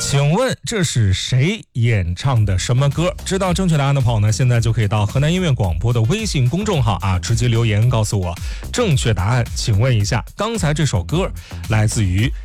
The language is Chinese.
请问这是谁演唱的什么歌？知道正确答案的朋友呢，现在就可以到河南音乐广播的微信公众号直接留言告诉我正确答案。请问一下，刚才这首歌来自于